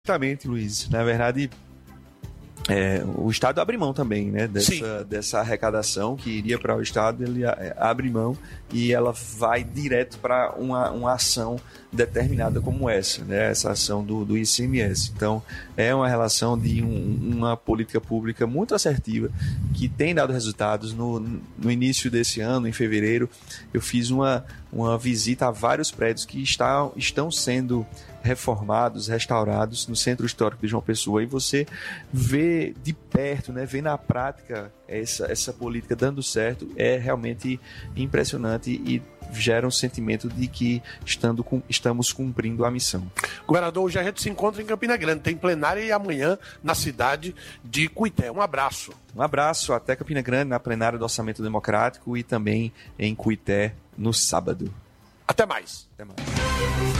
Exatamente, Luiz. Na verdade, o Estado abre mão também, né, dessa arrecadação que iria para o Estado, ele abre mão e ela vai direto para uma ação determinada como essa, né, essa ação do ICMS. Então, é uma relação de uma política pública muito assertiva que tem dado resultados. No início desse ano, em fevereiro, eu fiz uma visita a vários prédios que estão sendo reformados, restaurados no Centro Histórico de João Pessoa, e você vê de perto, né, vê na prática essa política dando certo, é realmente impressionante e gera um sentimento de que estamos cumprindo a missão. Governador, hoje a gente se encontra em Campina Grande, tem plenária e amanhã na cidade de Cuité. Um abraço. Um abraço, até Campina Grande, na plenária do Orçamento Democrático, e também em Cuité no sábado. Até mais. Até mais.